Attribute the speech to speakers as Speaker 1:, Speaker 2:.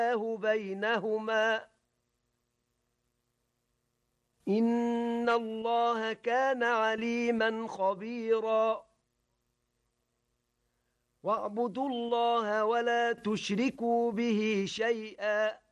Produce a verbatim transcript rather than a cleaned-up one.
Speaker 1: بينهما إن الله كان عليما خبيرا واعبدوا الله ولا تشركوا به شيئا